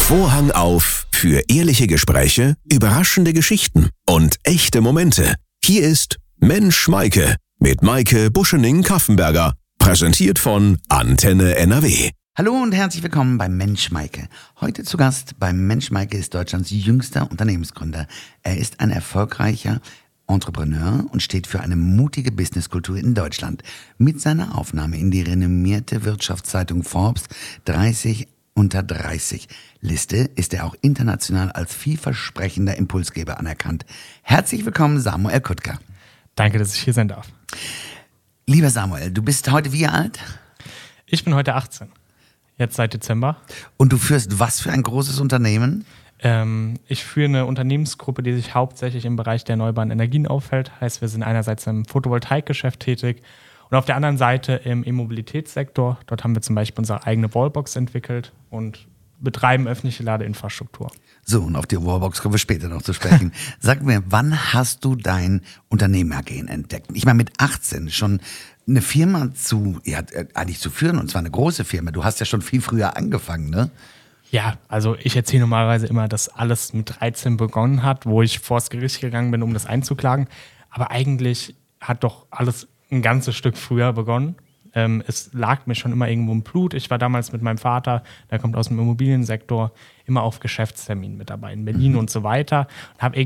Vorhang auf für ehrliche Gespräche, überraschende Geschichten und echte Momente. Hier ist Mensch Maike mit Maike Buschening-Kaffenberger. Präsentiert von Antenne NRW. Hallo und herzlich willkommen bei Mensch Maike. Heute zu Gast bei Mensch Maike ist Deutschlands jüngster Unternehmensgründer. Er ist ein erfolgreicher Entrepreneur und steht für eine mutige Businesskultur in Deutschland. Mit seiner Aufnahme in die renommierte Wirtschaftszeitung Forbes 30 unter 30 Liste ist er auch international als vielversprechender Impulsgeber anerkannt. Herzlich willkommen, Samuel Kuttker. Danke, dass ich hier sein darf. Lieber Samuel, du bist heute wie alt? Ich bin heute 18, jetzt seit Dezember. Und du führst was für ein großes Unternehmen? Ich führe eine Unternehmensgruppe, die sich hauptsächlich im Bereich der erneuerbaren Energien auffällt. Heißt, wir sind einerseits im Photovoltaikgeschäft tätig und auf der anderen Seite im E-Mobilitätssektor. Dort haben wir zum Beispiel unsere eigene Wallbox entwickelt und betreiben öffentliche Ladeinfrastruktur. So, und auf die Wallbox kommen wir später noch zu sprechen. Sag mir, wann hast du dein Unternehmergehen entdeckt? Ich meine, mit 18 schon eine Firma eigentlich zu führen, und zwar eine große Firma. Du hast ja schon viel früher angefangen, ne? Ja, also ich erzähle normalerweise immer, dass alles mit 13 begonnen hat, wo ich vors Gericht gegangen bin, um das einzuklagen. Aber eigentlich hat doch alles ein ganzes Stück früher begonnen. Es lag mir schon immer irgendwo im Blut. Ich war damals mit meinem Vater, der kommt aus dem Immobiliensektor, immer auf Geschäftsterminen mit dabei in Berlin und so weiter. Und habe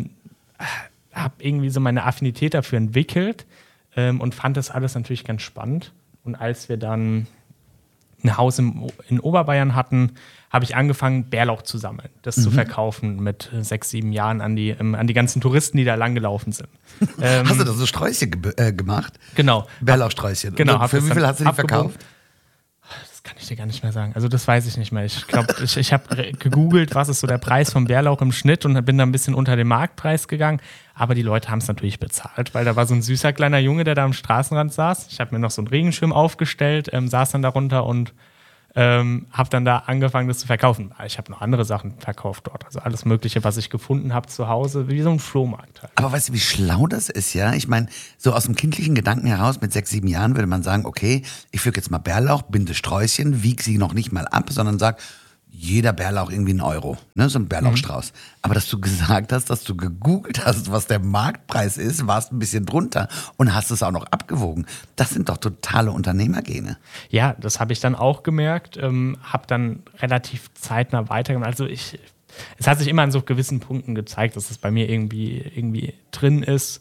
irgendwie so meine Affinität dafür entwickelt und fand das alles natürlich ganz spannend. Und als wir dann ein Haus in Oberbayern hatten, habe ich angefangen, Bärlauch zu sammeln, das zu verkaufen mit 6, 7 Jahren an die ganzen Touristen, die da langgelaufen sind. Hast du da so Sträußchen gemacht? Genau. Bärlauchsträußchen. Genau. Und für wie viel hast du die verkauft? Das kann ich dir gar nicht mehr sagen. Also das weiß ich nicht mehr. Ich glaube, ich habe gegoogelt, was ist so der Preis vom Bärlauch im Schnitt und bin da ein bisschen unter den Marktpreis gegangen. Aber die Leute haben es natürlich bezahlt, weil da war so ein süßer kleiner Junge, der da am Straßenrand saß. Ich habe mir noch so einen Regenschirm aufgestellt, saß dann darunter und habe dann da angefangen, das zu verkaufen. Ich habe noch andere Sachen verkauft dort. Also alles Mögliche, was ich gefunden habe zu Hause, wie so ein Flohmarkt halt. Aber weißt du, wie schlau das ist, ja? Ich meine, so aus dem kindlichen Gedanken heraus, mit 6, 7 Jahren würde man sagen, okay, ich pflücke jetzt mal Bärlauch, binde Sträußchen, wiege sie noch nicht mal ab, sondern sag, jeder Bärlauch irgendwie €1, ne? So ein Bärlauchstrauß. Aber dass du gesagt hast, dass du gegoogelt hast, was der Marktpreis ist, warst ein bisschen drunter und hast es auch noch abgewogen. Das sind doch totale Unternehmergene. Ja, das habe ich dann auch gemerkt, habe dann relativ zeitnah weitergemacht. Also es hat sich immer an so gewissen Punkten gezeigt, dass es bei mir irgendwie drin ist.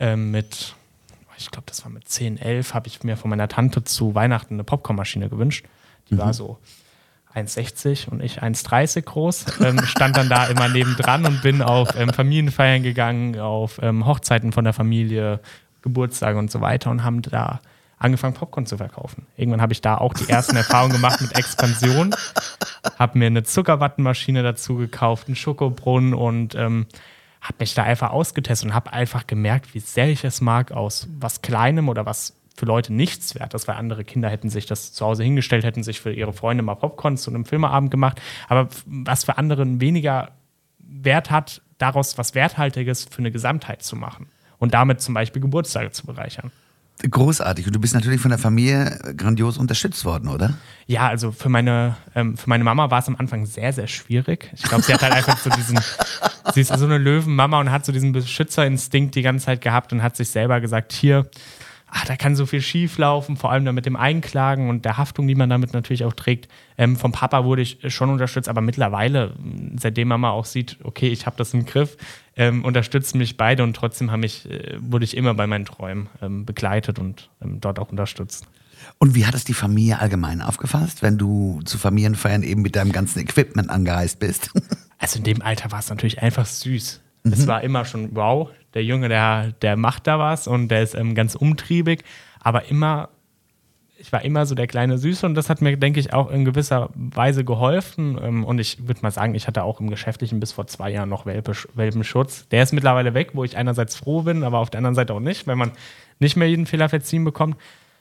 Ich glaube, das war mit 10, 11, habe ich mir von meiner Tante zu Weihnachten eine Popcornmaschine gewünscht. Die war so 1,60 und ich 1,30 groß, stand dann da immer nebendran und bin auf Familienfeiern gegangen, auf Hochzeiten von der Familie, Geburtstage und so weiter und haben da angefangen, Popcorn zu verkaufen. Irgendwann habe ich da auch die ersten Erfahrungen gemacht mit Expansion, habe mir eine Zuckerwattenmaschine dazu gekauft, einen Schokobrunnen und habe mich da einfach ausgetestet und habe einfach gemerkt, wie sehr ich es mag, aus was Kleinem oder was für Leute nichts wert ist, weil andere Kinder hätten sich das zu Hause hingestellt, hätten sich für ihre Freunde mal Popcorn zu einem Filmeabend gemacht. Aber was für andere weniger Wert hat, daraus was Werthaltiges für eine Gesamtheit zu machen und damit zum Beispiel Geburtstage zu bereichern. Großartig. Und du bist natürlich von der Familie grandios unterstützt worden, oder? Ja, also für meine Mama war es am Anfang sehr, sehr schwierig. Ich glaube, sie hat halt einfach sie ist so eine Löwenmama und hat so diesen Beschützerinstinkt die ganze Zeit gehabt und hat sich selber gesagt, hier, da kann so viel schief laufen, vor allem dann mit dem Einklagen und der Haftung, die man damit natürlich auch trägt. Vom Papa wurde ich schon unterstützt, aber mittlerweile, seitdem Mama auch sieht, okay, ich habe das im Griff, unterstützen mich beide und trotzdem wurde ich immer bei meinen Träumen begleitet und dort auch unterstützt. Und wie hat es die Familie allgemein aufgefasst, wenn du zu Familienfeiern eben mit deinem ganzen Equipment angereist bist? Also in dem Alter war es natürlich einfach süß. Es war immer schon, wow, der Junge, der macht da was und der ist ganz umtriebig, aber ich war immer so der kleine Süße und das hat mir, denke ich, auch in gewisser Weise geholfen und ich würde mal sagen, ich hatte auch im Geschäftlichen bis vor 2 Jahren noch Welpenschutz. Der ist mittlerweile weg, wo ich einerseits froh bin, aber auf der anderen Seite auch nicht, weil man nicht mehr jeden Fehler verziehen bekommt.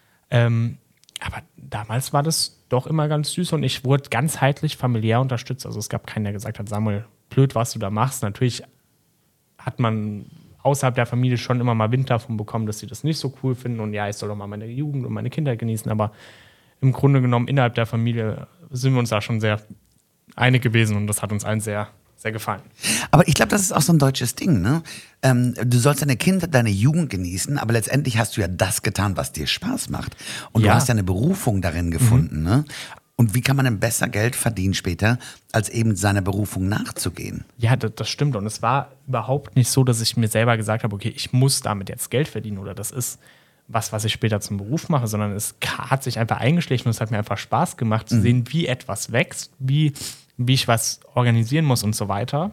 Aber damals war das doch immer ganz süß und ich wurde ganzheitlich familiär unterstützt. Also es gab keinen, der gesagt hat, Samuel, blöd, was du da machst. Natürlich hat man außerhalb der Familie schon immer mal Wind davon bekommen, dass sie das nicht so cool finden und ja, ich soll doch mal meine Jugend und meine Kindheit genießen, aber im Grunde genommen innerhalb der Familie sind wir uns da schon sehr eine gewesen und das hat uns allen sehr, sehr gefallen. Aber ich glaube, das ist auch so ein deutsches Ding, ne? Du sollst deine Kindheit, deine Jugend genießen, aber letztendlich hast du ja das getan, was dir Spaß macht. Und du hast ja eine Berufung darin gefunden, ne? Und wie kann man denn besser Geld verdienen später, als eben seiner Berufung nachzugehen? Ja, das stimmt. Und es war überhaupt nicht so, dass ich mir selber gesagt habe, okay, ich muss damit jetzt Geld verdienen oder das ist was ich später zum Beruf mache, sondern es hat sich einfach eingeschlichen und es hat mir einfach Spaß gemacht, zu sehen, wie etwas wächst, wie ich was organisieren muss und so weiter.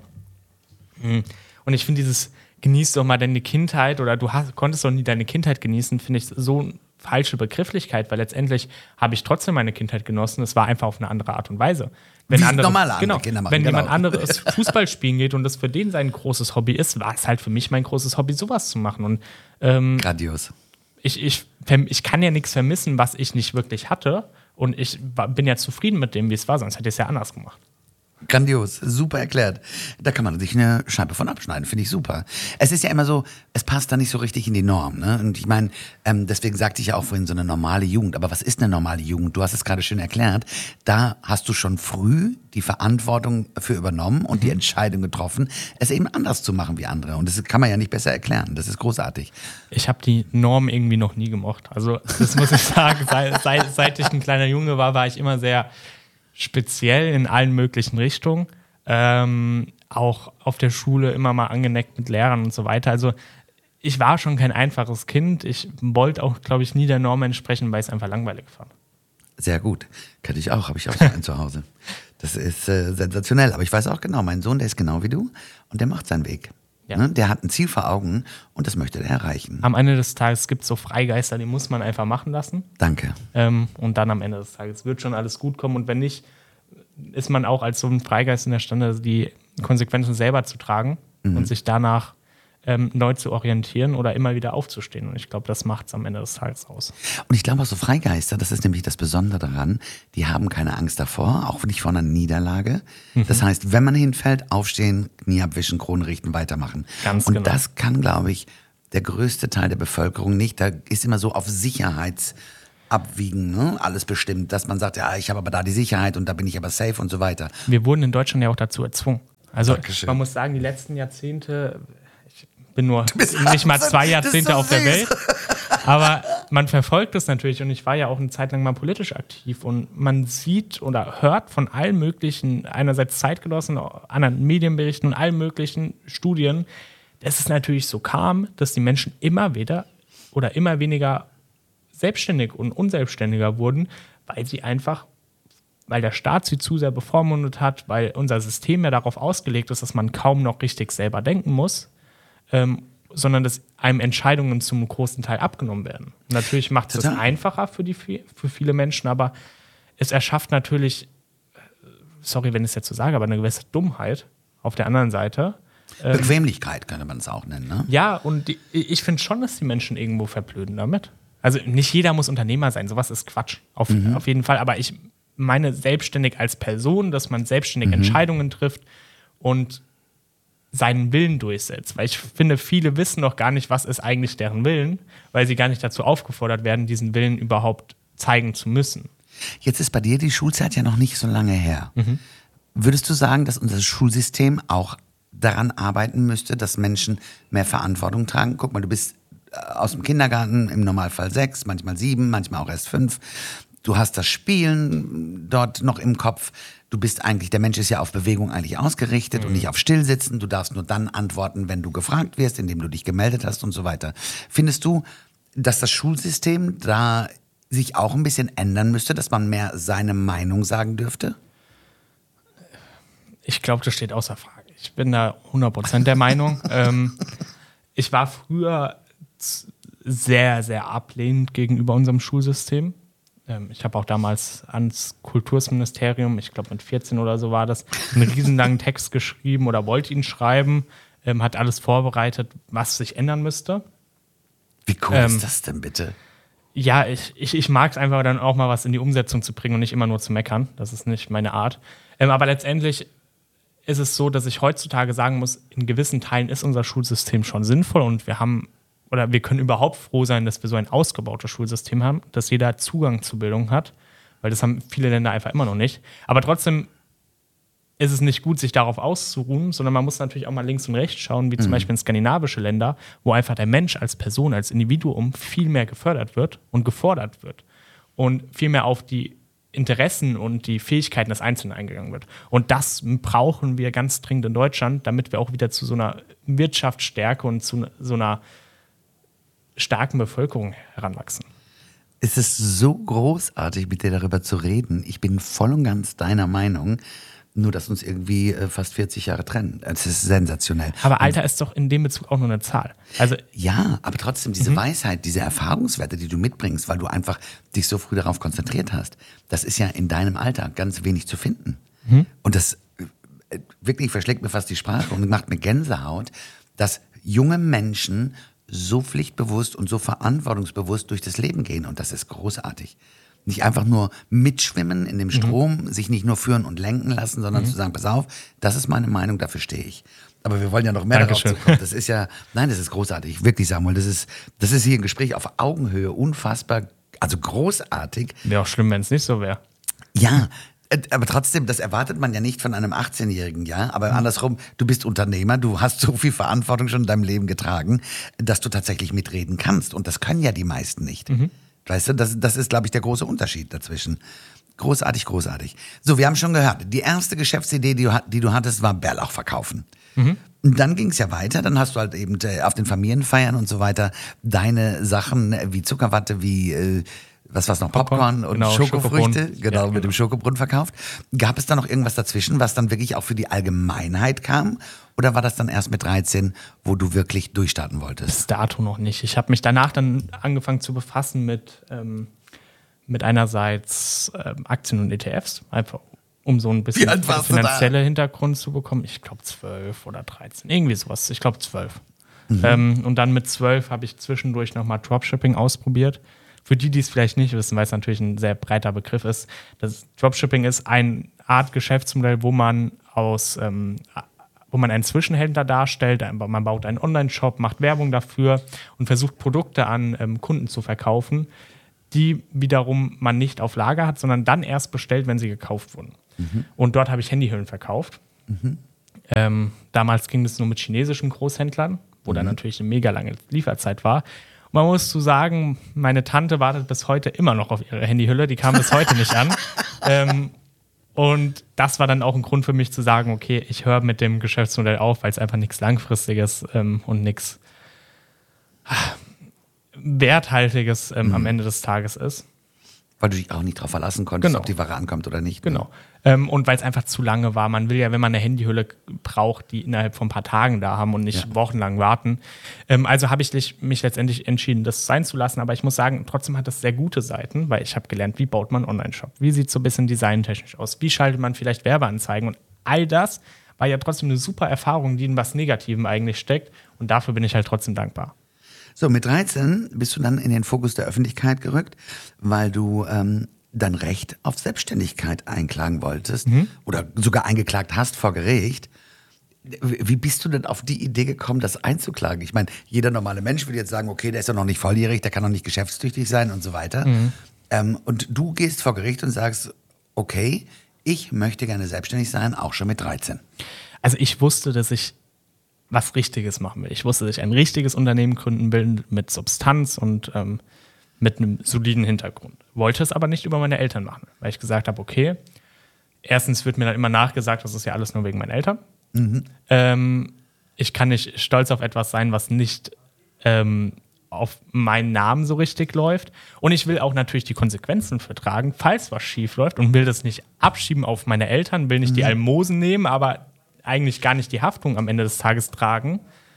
Und ich finde dieses, genieß doch mal deine Kindheit oder konntest doch nie deine Kindheit genießen, finde ich so eine falsche Begrifflichkeit, weil letztendlich habe ich trotzdem meine Kindheit genossen. Es war einfach auf eine andere Art und Weise. Wenn jemand anderes Fußball spielen geht und das für den sein großes Hobby ist, war es halt für mich mein großes Hobby, sowas zu machen. Und grandios. Ich kann ja nichts vermissen, was ich nicht wirklich hatte. Und ich bin ja zufrieden mit dem, wie es war, sonst hätte ich es ja anders gemacht. Grandios, super erklärt. Da kann man sich eine Scheibe von abschneiden, finde ich super. Es ist ja immer so, es passt da nicht so richtig in die Norm. Ne? Und ich meine, deswegen sagte ich ja auch vorhin so eine normale Jugend. Aber was ist eine normale Jugend? Du hast es gerade schön erklärt. Da hast du schon früh die Verantwortung für übernommen und die Entscheidung getroffen, es eben anders zu machen wie andere. Und das kann man ja nicht besser erklären. Das ist großartig. Ich habe die Norm irgendwie noch nie gemocht. Also das muss ich sagen, seit ich ein kleiner Junge war ich immer sehr speziell in allen möglichen Richtungen. Auch auf der Schule immer mal angeneckt mit Lehrern und so weiter. Also ich war schon kein einfaches Kind. Ich wollte auch, glaube ich, nie der Norm entsprechen, weil ich es einfach langweilig fand. Sehr gut. Könnte ich auch. Habe ich auch so einen zu Hause. Das ist sensationell. Aber ich weiß auch genau, mein Sohn, der ist genau wie du und der macht seinen Weg. Ja. Ne? Der hat ein Ziel vor Augen und das möchte er erreichen. Am Ende des Tages gibt es so Freigeister, die muss man einfach machen lassen. Danke. Und dann am Ende des Tages wird schon alles gut kommen. Und wenn nicht, ist man auch als so ein Freigeist in der Stande, die Konsequenzen selber zu tragen und sich danach neu zu orientieren oder immer wieder aufzustehen. Und ich glaube, das macht es am Ende des Tages aus. Und ich glaube auch so Freigeister, das ist nämlich das Besondere daran, die haben keine Angst davor, auch nicht vor einer Niederlage. Das heißt, wenn man hinfällt, aufstehen, Knie abwischen, Kronen richten, weitermachen. Ganz und genau. Das kann, glaube ich, der größte Teil der Bevölkerung nicht. Da ist immer so auf Sicherheitsabwiegen, ne? Alles bestimmt, dass man sagt, ja, ich habe aber da die Sicherheit und da bin ich aber safe und so weiter. Wir wurden in Deutschland ja auch dazu erzwungen. Also Dankeschön. Man muss sagen, die letzten Jahrzehnte, ich bin nur nicht mal 2 Jahrzehnte auf der Welt, aber man verfolgt es natürlich und ich war ja auch eine Zeit lang mal politisch aktiv und man sieht oder hört von allen möglichen, einerseits Zeitgenossen, anderen Medienberichten und allen möglichen Studien, dass es natürlich so kam, dass die Menschen immer weniger selbstständig und unselbstständiger wurden, weil der Staat sie zu sehr bevormundet hat, weil unser System ja darauf ausgelegt ist, dass man kaum noch richtig selber denken muss, sondern dass einem Entscheidungen zum großen Teil abgenommen werden. Natürlich macht es das einfacher für viele Menschen, aber es erschafft natürlich, sorry, wenn ich es jetzt so sage, aber eine gewisse Dummheit auf der anderen Seite. Bequemlichkeit könnte man es auch nennen, ne? Ja, und ich finde schon, dass die Menschen irgendwo verblöden damit. Also nicht jeder muss Unternehmer sein, sowas ist Quatsch, auf jeden Fall. Aber ich meine selbstständig als Person, dass man selbstständig Entscheidungen trifft und seinen Willen durchsetzt. Weil ich finde, viele wissen noch gar nicht, was ist eigentlich deren Willen, weil sie gar nicht dazu aufgefordert werden, diesen Willen überhaupt zeigen zu müssen. Jetzt ist bei dir die Schulzeit ja noch nicht so lange her. Würdest du sagen, dass unser Schulsystem auch daran arbeiten müsste, dass Menschen mehr Verantwortung tragen? Guck mal, du bist aus dem Kindergarten, im Normalfall 6, manchmal 7, manchmal auch erst 5. Du hast das Spielen dort noch im Kopf. Du bist eigentlich, der Mensch ist ja auf Bewegung eigentlich ausgerichtet und nicht auf Stillsitzen. Du darfst nur dann antworten, wenn du gefragt wirst, indem du dich gemeldet hast und so weiter. Findest du, dass das Schulsystem da sich auch ein bisschen ändern müsste, dass man mehr seine Meinung sagen dürfte? Ich glaube, das steht außer Frage. Ich bin da 100% der Meinung. Ich war früher sehr, sehr ablehnend gegenüber unserem Schulsystem. Ich habe auch damals ans Kultusministerium, ich glaube mit 14 oder so war das, einen riesenlangen Text geschrieben oder wollte ihn schreiben, hat alles vorbereitet, was sich ändern müsste. Wie cool ist das denn bitte? Ja, ich mag es einfach dann auch mal was in die Umsetzung zu bringen und nicht immer nur zu meckern. Das ist nicht meine Art. Aber letztendlich ist es so, dass ich heutzutage sagen muss, in gewissen Teilen ist unser Schulsystem schon sinnvoll und wir können überhaupt froh sein, dass wir so ein ausgebautes Schulsystem haben, dass jeder Zugang zu Bildung hat, weil das haben viele Länder einfach immer noch nicht. Aber trotzdem ist es nicht gut, sich darauf auszuruhen, sondern man muss natürlich auch mal links und rechts schauen, wie zum Beispiel in skandinavische Länder, wo einfach der Mensch als Person, als Individuum viel mehr gefördert wird und gefordert wird und viel mehr auf die Interessen und die Fähigkeiten des Einzelnen eingegangen wird. Und das brauchen wir ganz dringend in Deutschland, damit wir auch wieder zu so einer Wirtschaftsstärke und zu so einer starken Bevölkerung heranwachsen. Es ist so großartig, mit dir darüber zu reden. Ich bin voll und ganz deiner Meinung. Nur, dass uns irgendwie fast 40 Jahre trennen. Das ist sensationell. Aber Alter ist doch in dem Bezug auch nur eine Zahl. Also ja, aber trotzdem diese Weisheit, diese Erfahrungswerte, die du mitbringst, weil du einfach dich so früh darauf konzentriert hast, das ist ja in deinem Alter ganz wenig zu finden. Und das wirklich verschlägt mir fast die Sprache und macht mir Gänsehaut, dass junge Menschen so pflichtbewusst und so verantwortungsbewusst durch das Leben gehen. Und das ist großartig. Nicht einfach nur mitschwimmen in dem Strom, sich nicht nur führen und lenken lassen, sondern zu sagen, pass auf, das ist meine Meinung, dafür stehe ich. Aber wir wollen ja noch mehr darauf kommen. Das ist ja, nein, das ist großartig, wirklich, Samuel. Das ist hier ein Gespräch auf Augenhöhe, unfassbar, also großartig. Wäre auch schlimm, wenn es nicht so wäre. Ja, aber trotzdem, das erwartet man ja nicht von einem 18-Jährigen, ja. Aber andersrum, du bist Unternehmer, du hast so viel Verantwortung schon in deinem Leben getragen, dass du tatsächlich mitreden kannst. Und das können ja die meisten nicht. Weißt du, das ist, glaube ich, der große Unterschied dazwischen. Großartig, großartig. So, wir haben schon gehört, die erste Geschäftsidee, die du hattest, war Bärlauch verkaufen. Und dann ging es ja weiter, dann hast du halt eben auf den Familienfeiern und so weiter deine Sachen wie Zuckerwatte, wie, was war's noch, Popcorn und genau, Schokofrüchte, genau, mit dem Schokobrunnen verkauft. Gab es da noch irgendwas dazwischen, was dann wirklich auch für die Allgemeinheit kam? Oder war das dann erst mit 13, wo du wirklich durchstarten wolltest? Bis dato noch nicht. Ich habe mich danach dann angefangen zu befassen mit einerseits Aktien und ETFs, einfach um so ein bisschen finanzielle Hintergrund zu bekommen. Ich glaube 12 oder 13, irgendwie sowas. Ich glaube 12. Und dann mit 12 habe ich zwischendurch nochmal Dropshipping ausprobiert. Für die es vielleicht nicht wissen, weil es natürlich ein sehr breiter Begriff ist, das Dropshipping ist eine Art Geschäftsmodell, wo man einen Zwischenhändler darstellt, man baut einen Online-Shop, macht Werbung dafür und versucht Produkte an Kunden zu verkaufen, die wiederum man nicht auf Lager hat, sondern dann erst bestellt, wenn sie gekauft wurden. Und dort habe ich Handyhüllen verkauft. Damals ging es nur mit chinesischen Großhändlern, wo dann natürlich eine mega lange Lieferzeit war. Man muss zu sagen, meine Tante wartet bis heute immer noch auf ihre Handyhülle, die kam bis heute nicht an. Und das war dann auch ein Grund für mich zu sagen, okay, ich höre mit dem Geschäftsmodell auf, weil es einfach nichts Langfristiges und nichts Werthaltiges am Ende des Tages ist. Weil du dich auch nicht darauf verlassen konntest, ob die Ware ankommt oder nicht. Genau. Und weil es einfach zu lange war. Man will ja, wenn man eine Handyhülle braucht, die innerhalb von ein paar Tagen da haben und nicht wochenlang warten. Also habe ich mich letztendlich entschieden, das sein zu lassen. Aber ich muss sagen, trotzdem hat das sehr gute Seiten, weil ich habe gelernt, wie baut man einen Online-Shop? Wie sieht es so ein bisschen designtechnisch aus? Wie schaltet man vielleicht Werbeanzeigen? Und all das war ja trotzdem eine super Erfahrung, die in was Negativem eigentlich steckt. Und dafür bin ich halt trotzdem dankbar. So, mit 13 bist du dann in den Fokus der Öffentlichkeit gerückt, weil du dein Recht auf Selbstständigkeit einklagen wolltest oder sogar eingeklagt hast vor Gericht. Wie bist du denn auf die Idee gekommen, das einzuklagen? Ich meine, jeder normale Mensch würde jetzt sagen, okay, der ist ja noch nicht volljährig, der kann noch nicht geschäftstüchtig sein und so weiter. Und du gehst vor Gericht und sagst, okay, ich möchte gerne selbstständig sein, auch schon mit 13. Also ich wusste, dass ich was Richtiges machen will. Ich wusste, dass ich ein richtiges Unternehmen gründen will mit Substanz und mit einem soliden Hintergrund. Wollte es aber nicht über meine Eltern machen, weil ich gesagt habe, okay, erstens wird mir dann immer nachgesagt, das ist ja alles nur wegen meinen Eltern. Ich kann nicht stolz auf etwas sein, was nicht auf meinen Namen so richtig läuft. Und ich will auch natürlich die Konsequenzen vertragen, falls was schief läuft und will das nicht abschieben auf meine Eltern, will nicht die Almosen nehmen, aber eigentlich gar nicht die Haftung am Ende des Tages tragen.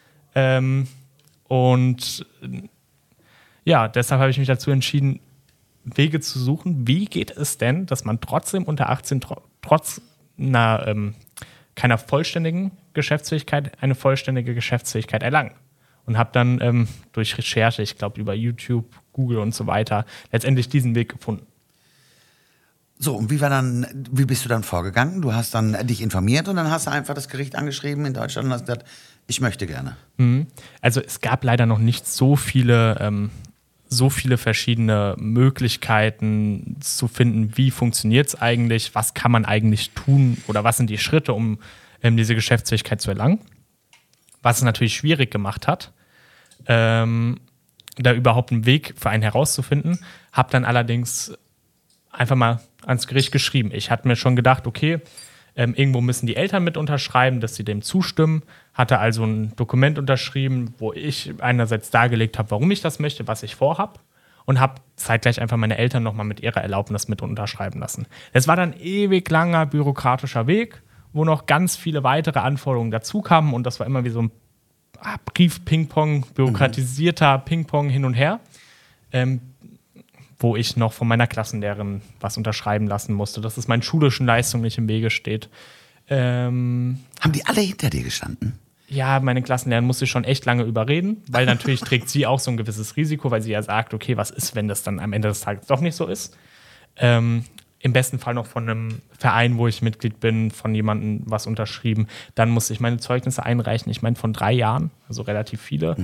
Und ja, deshalb habe ich mich dazu entschieden, Wege zu suchen. Wie geht es denn, dass man trotzdem unter 18 trotz keiner vollständigen Geschäftsfähigkeit eine vollständige Geschäftsfähigkeit erlangt? Und habe dann durch Recherche, ich glaube über YouTube, Google und so weiter, letztendlich diesen Weg gefunden. So, und wie bist du dann vorgegangen? Du hast dann dich informiert und dann hast du einfach das Gericht angeschrieben in Deutschland und hast gesagt, ich möchte gerne. Also es gab leider noch nicht so viele so viele verschiedene Möglichkeiten zu finden, wie funktioniert es eigentlich, was kann man eigentlich tun oder was sind die Schritte, um diese Geschäftsfähigkeit zu erlangen. Was es natürlich schwierig gemacht hat, da überhaupt einen Weg für einen herauszufinden. Habe dann allerdings einfach mal ans Gericht geschrieben. Ich hatte mir schon gedacht, okay, irgendwo müssen die Eltern mit unterschreiben, dass sie dem zustimmen. Hatte also ein Dokument unterschrieben, wo ich einerseits dargelegt habe, warum ich das möchte, was ich vorhabe. Und habe zeitgleich einfach meine Eltern nochmal mit ihrer Erlaubnis mit unterschreiben lassen. Es war dann ein ewig langer bürokratischer Weg, wo noch ganz viele weitere Anforderungen dazu kamen. Und das war immer wie so ein Brief-Ping-Pong, bürokratisierter Ping-Pong hin und her. Wo ich noch von meiner Klassenlehrerin was unterschreiben lassen musste, dass es meinen schulischen Leistungen nicht im Wege steht. Haben die alle hinter dir gestanden? Ja, meine Klassenlehrerin musste ich schon echt lange überreden, weil natürlich trägt sie auch so ein gewisses Risiko, weil sie ja sagt, okay, was ist, wenn das dann am Ende des Tages doch nicht so ist? Im besten Fall noch von einem Verein, wo ich Mitglied bin, von jemandem was unterschrieben. Dann musste ich meine Zeugnisse einreichen, ich meine von 3 Jahren, also relativ viele.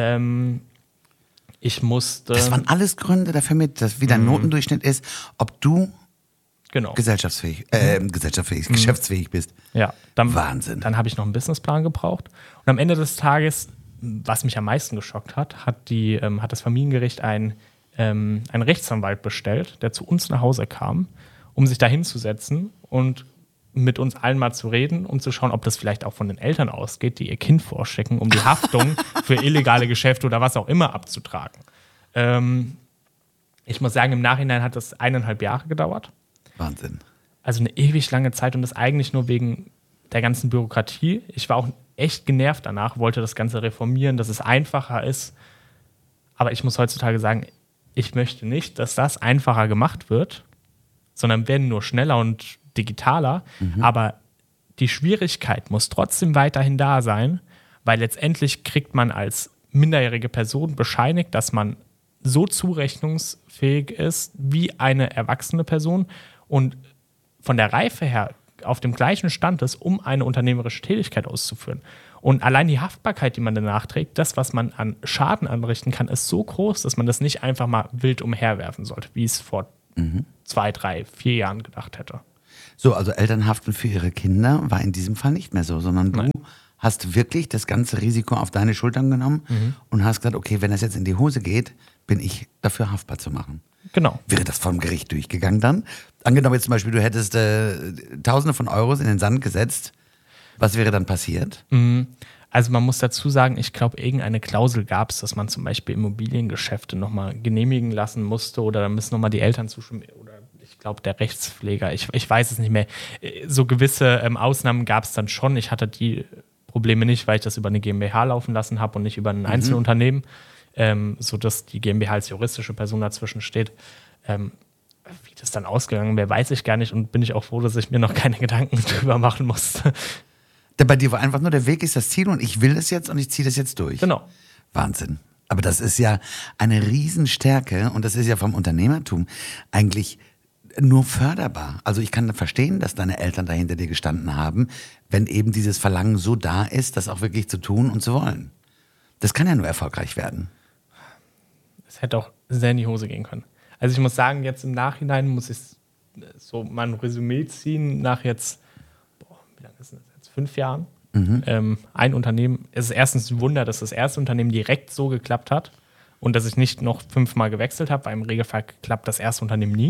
Ich musste... Das waren alles Gründe dafür wie dein Notendurchschnitt ist, ob du geschäftsfähig bist. Ja, Wahnsinn. Dann habe ich noch einen Businessplan gebraucht. Und am Ende des Tages, was mich am meisten geschockt hat, hat das Familiengericht einen Rechtsanwalt bestellt, der zu uns nach Hause kam, um sich da hinzusetzen und mit uns allen mal zu reden und zu schauen, ob das vielleicht auch von den Eltern ausgeht, die ihr Kind vorstecken, um die Haftung für illegale Geschäfte oder was auch immer abzutragen. Ich muss sagen, im Nachhinein hat das 1,5 Jahre gedauert. Wahnsinn. Also eine ewig lange Zeit und das eigentlich nur wegen der ganzen Bürokratie. Ich war auch echt genervt danach, wollte das Ganze reformieren, dass es einfacher ist. Aber ich muss heutzutage sagen, ich möchte nicht, dass das einfacher gemacht wird, sondern werden nur schneller und digitaler. Aber die Schwierigkeit muss trotzdem weiterhin da sein, weil letztendlich kriegt man als minderjährige Person bescheinigt, dass man so zurechnungsfähig ist wie eine erwachsene Person und von der Reife her auf dem gleichen Stand ist, um eine unternehmerische Tätigkeit auszuführen. Und allein die Haftbarkeit, die man danach trägt, das, was man an Schaden anrichten kann, ist so groß, dass man das nicht einfach mal wild umherwerfen sollte, wie es vor 2, 3, 4 Jahren gedacht hätte. So, also Eltern haften für ihre Kinder war in diesem Fall nicht mehr so, sondern du hast wirklich das ganze Risiko auf deine Schultern genommen und hast gesagt, okay, wenn das jetzt in die Hose geht, bin ich dafür haftbar zu machen. Genau. Wäre das vom Gericht durchgegangen dann? Angenommen jetzt zum Beispiel, du hättest Tausende von Euros in den Sand gesetzt, was wäre dann passiert? Also man muss dazu sagen, ich glaube, irgendeine Klausel gab es, dass man zum Beispiel Immobiliengeschäfte nochmal genehmigen lassen musste oder da müssen nochmal die Eltern zustimmen oder ich glaube der Rechtspfleger, ich weiß es nicht mehr. So gewisse Ausnahmen gab es dann schon. Ich hatte die Probleme nicht, weil ich das über eine GmbH laufen lassen habe und nicht über ein Einzelunternehmen, sodass die GmbH als juristische Person dazwischen steht. Wie das dann ausgegangen wäre, weiß ich gar nicht und bin ich auch froh, dass ich mir noch keine Gedanken drüber machen musste. Bei dir war einfach nur, der Weg ist das Ziel und ich will das jetzt und ich ziehe das jetzt durch. Genau. Wahnsinn. Aber das ist ja eine Riesenstärke und das ist ja vom Unternehmertum eigentlich nur förderbar. Also ich kann verstehen, dass deine Eltern da hinter dir gestanden haben, wenn eben dieses Verlangen so da ist, das auch wirklich zu tun und zu wollen. Das kann ja nur erfolgreich werden. Es hätte auch sehr in die Hose gehen können. Also ich muss sagen, jetzt im Nachhinein muss ich so mal ein Resümee ziehen nach jetzt, wie lange ist das jetzt? 5 Jahren. Ein Unternehmen, es ist erstens ein Wunder, dass das erste Unternehmen direkt so geklappt hat und dass ich nicht noch 5-mal gewechselt habe, weil im Regelfall klappt das erste Unternehmen nie.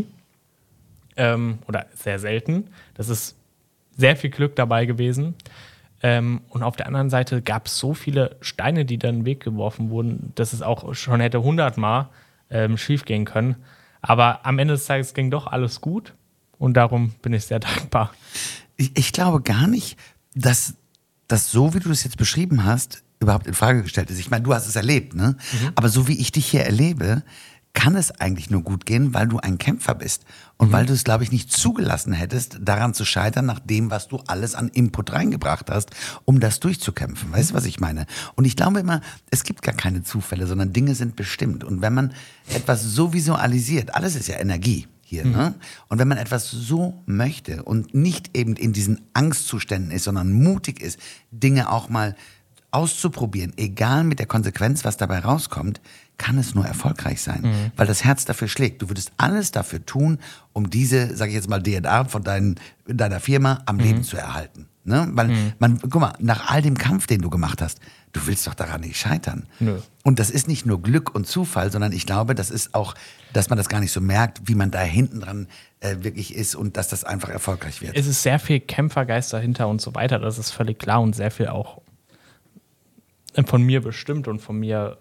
Oder sehr selten. Das ist sehr viel Glück dabei gewesen. Und auf der anderen Seite gab es so viele Steine, die dann in den Weg geworfen wurden, dass es auch schon hätte 100-mal schief gehen können. Aber am Ende des Tages ging doch alles gut und darum bin ich sehr dankbar. Ich glaube gar nicht, dass das so, wie du das jetzt beschrieben hast, überhaupt in Frage gestellt ist. Ich meine, du hast es erlebt, ne? Aber so wie ich dich hier erlebe, kann es eigentlich nur gut gehen, weil du ein Kämpfer bist. Und weil du es, glaube ich, nicht zugelassen hättest, daran zu scheitern, nach dem, was du alles an Input reingebracht hast, um das durchzukämpfen. Weißt du, was ich meine? Und ich glaube immer, es gibt gar keine Zufälle, sondern Dinge sind bestimmt. Und wenn man etwas so visualisiert, alles ist ja Energie hier, ne? Und wenn man etwas so möchte und nicht eben in diesen Angstzuständen ist, sondern mutig ist, Dinge auch mal auszuprobieren, egal mit der Konsequenz, was dabei rauskommt, kann es nur erfolgreich sein, weil das Herz dafür schlägt. Du würdest alles dafür tun, um diese, sage ich jetzt mal, DNA von deiner Firma am Leben zu erhalten. Ne? Weil guck mal, nach all dem Kampf, den du gemacht hast, du willst doch daran nicht scheitern. Nö. Und das ist nicht nur Glück und Zufall, sondern ich glaube, das ist auch, dass man das gar nicht so merkt, wie man da hinten dran wirklich ist und dass das einfach erfolgreich wird. Es ist sehr viel Kämpfergeist dahinter und so weiter, das ist völlig klar und sehr viel auch von mir bestimmt und von mir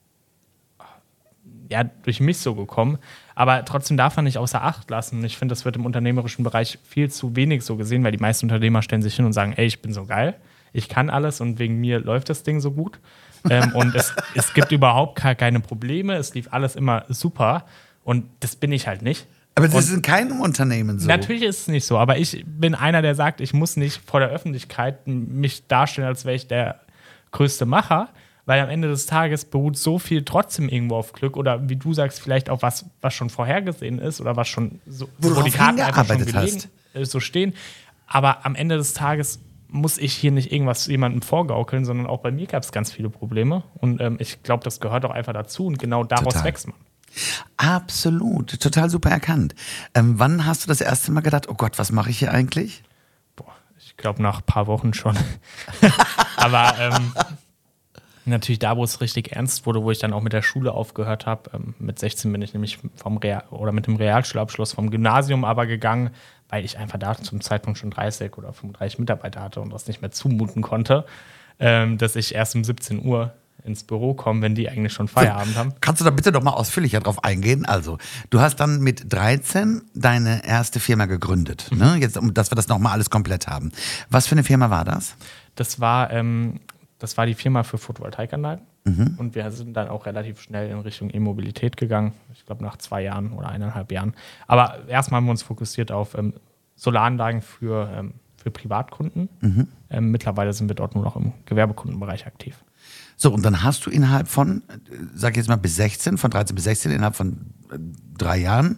durch mich so gekommen. Aber trotzdem darf man nicht außer Acht lassen. Ich finde, das wird im unternehmerischen Bereich viel zu wenig so gesehen, weil die meisten Unternehmer stellen sich hin und sagen, ey, ich bin so geil, ich kann alles und wegen mir läuft das Ding so gut. Und es gibt überhaupt keine Probleme, es lief alles immer super und das bin ich halt nicht. Aber das ist in keinem Unternehmen so. Natürlich ist es nicht so, aber ich bin einer, der sagt, ich muss nicht vor der Öffentlichkeit mich darstellen, als wäre ich der größte Macher, weil am Ende des Tages beruht so viel trotzdem irgendwo auf Glück oder wie du sagst, vielleicht auf was schon vorhergesehen ist oder was schon so, wo die Karten einfach schon gelegen, so stehen. Aber am Ende des Tages muss ich hier nicht irgendwas jemandem vorgaukeln, sondern auch bei mir gab es ganz viele Probleme und ich glaube, das gehört auch einfach dazu und genau daraus wächst man. Absolut, total super erkannt. Wann hast du das erste Mal gedacht, oh Gott, was mache ich hier eigentlich? Boah, ich glaube nach ein paar Wochen schon. Aber natürlich da, wo es richtig ernst wurde, wo ich dann auch mit der Schule aufgehört habe. Mit 16 bin ich nämlich mit dem Realschulabschluss vom Gymnasium aber gegangen, weil ich einfach da zum Zeitpunkt schon 30 oder 35 Mitarbeiter hatte und das nicht mehr zumuten konnte, dass ich erst um 17 Uhr ins Büro komme, wenn die eigentlich schon Feierabend haben. Kannst du da bitte noch mal ausführlicher drauf eingehen? Also, du hast dann mit 13 deine erste Firma gegründet, ne? Jetzt, dass wir das noch mal alles komplett haben. Was für eine Firma war das? Das war die Firma für Photovoltaikanlagen und wir sind dann auch relativ schnell in Richtung E-Mobilität gegangen. Ich glaube nach 2 Jahren oder 1,5 Jahren. Aber erstmal haben wir uns fokussiert auf Solaranlagen für Privatkunden. Mittlerweile sind wir dort nur noch im Gewerbekundenbereich aktiv. So, und dann hast du innerhalb von, sag ich jetzt mal bis 16, von 13 bis 16, innerhalb von 3 Jahren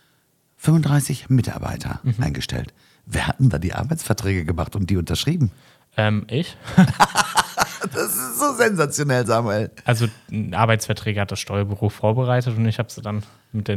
35 Mitarbeiter eingestellt. Wer hat denn da die Arbeitsverträge gemacht und die unterschrieben? Ich. Das ist so sensationell, Samuel. Also Arbeitsverträge hat das Steuerbüro vorbereitet und ich habe sie dann mit